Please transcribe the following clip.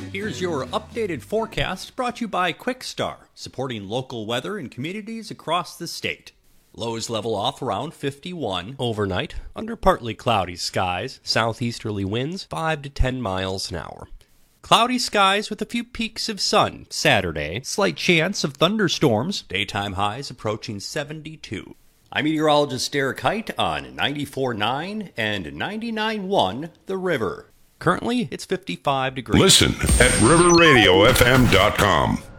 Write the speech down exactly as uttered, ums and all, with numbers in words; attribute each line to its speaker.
Speaker 1: Here's your updated forecast brought to you by Quickstar, supporting local weather in communities across the state. Lows level off around fifty-one overnight, under partly cloudy skies, southeasterly winds five to ten miles an hour. Cloudy skies with a few peaks of sun Saturday, slight chance of thunderstorms, daytime highs approaching seventy-two. I'm meteorologist Derek Height on ninety-four point nine and ninety-nine point one The River. Currently, it's fifty-five degrees.
Speaker 2: Listen at river radio f m dot com.